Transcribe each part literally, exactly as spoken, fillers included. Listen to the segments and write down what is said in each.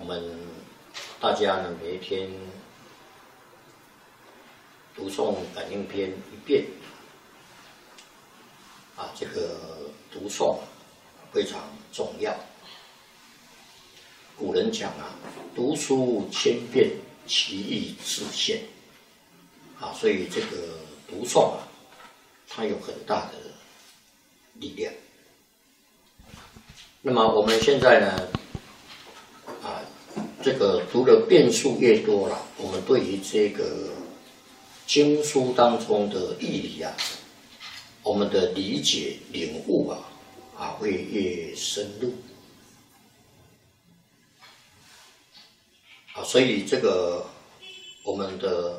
们大家呢每一天读诵感应篇一遍，啊，这个读诵非常重要。古人讲啊，读书千遍，其义自现。啊，所以这个读诵啊，它有很大的力量。那么我们现在呢，啊，这个读的遍数越多了，我们对于这个经书当中的义理啊，我们的理解领悟啊，啊会越深入。啊，所以这个我们的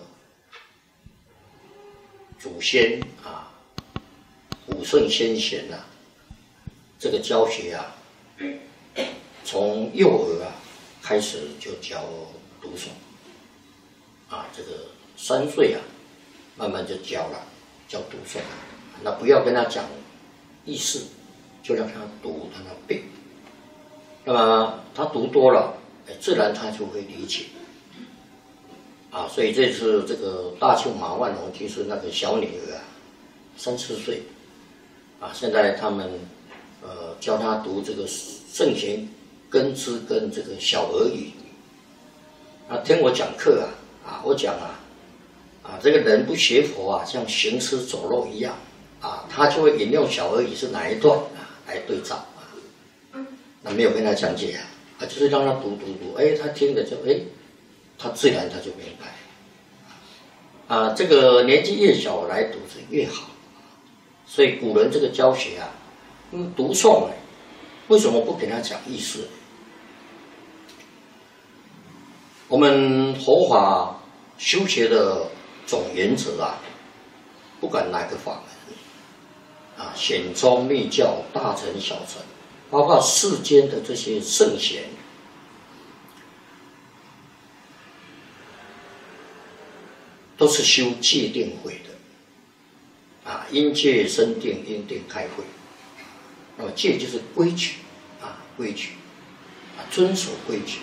祖先啊，古圣先贤呐、啊，这个教学啊，从幼儿啊开始就教读诵，啊，这个三岁啊，慢慢就教了，教读诵。那不要跟他讲意思，就让他读，让他背。那么他读多了，自然他就会理解。啊，所以这次这个大庆马万龙就是那个小女儿啊，三四岁，啊，现在他们呃教他读这个圣贤根之跟这个小儿语。啊，听我讲课啊，啊，我讲啊，啊，这个人不学佛啊，像行尸走肉一样，啊，他就会引用小儿语是哪一段啊来对照啊，那没有跟他讲解啊，啊，就是让他读读读，哎，他听了就哎。他自然他就明白，啊，这个年纪越小来读是越好，所以古人这个教学啊，嗯，读诵呢，为什么不给他讲意思？我们佛法修学的总原则啊，不管哪个法门，啊，显宗密教、大乘小乘，包括世间的这些圣贤。都是修戒定慧的，啊，因戒生定，因定开慧。那么戒就是规矩，啊，规矩，啊，遵守规矩。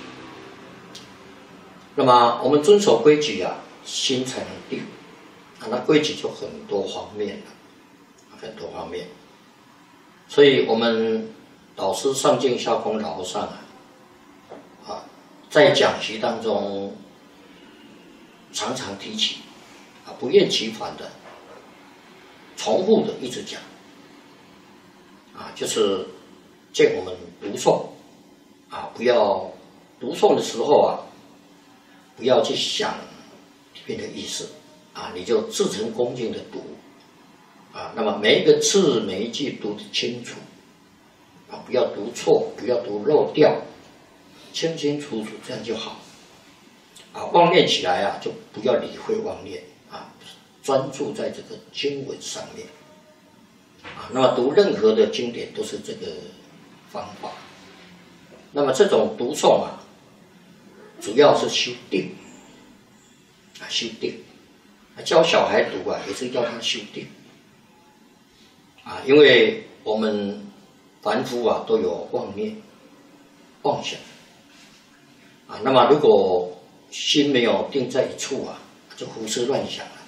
那么我们遵守规矩啊，心才能定。啊，那规矩就很多方面了，很多方面。所以我们导师上净下空老和尚啊，啊，在讲习当中。常常提起，啊，不厌其烦的、重复的一直讲，啊，就是见我们读诵，啊，不要读诵的时候啊，不要去想里面的意思，啊，你就至诚恭敬的读，啊，那么每一个字每一句读得清楚，啊，不要读错，不要读漏掉，清清楚楚，这样就好。啊，妄念起来啊，就不要理会妄念啊，专注在这个经文上面啊。那么读任何的经典都是这个方法。那么这种读诵啊，主要是修定啊，修定。教小孩读啊，也是要他修定啊，因为我们凡夫啊都有妄念、妄想啊。那么如果心没有定在一处啊，就胡思乱想了。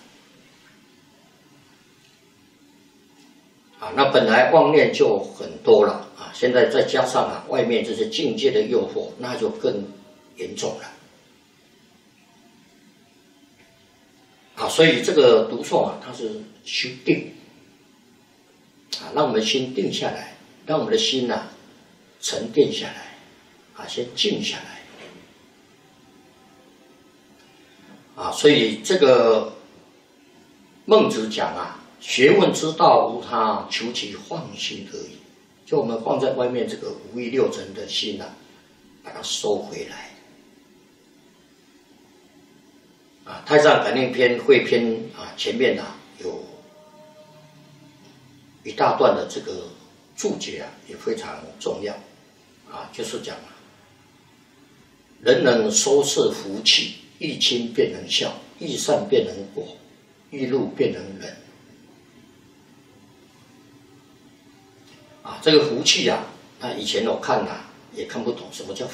啊，那本来妄念就很多了啊，现在再加上啊外面这些境界的诱惑，那就更严重了。啊，所以这个读诵啊，它是修定啊，让我们心定下来，让我们的心呐、啊、沉淀下来，啊，先静下来。啊，所以这个孟子讲啊，学问之道无他，求其放心而已。就我们放在外面这个五欲六尘的心啊，把它收回来。啊，《太上感应篇》汇篇啊，前面啊有一大段的这个注解啊，也非常重要啊，就是讲啊，人能收摄福气。欲亲便能孝，欲善便能果，欲怒便能忍。啊，这个福气啊，那以前我看啊，也看不懂什么叫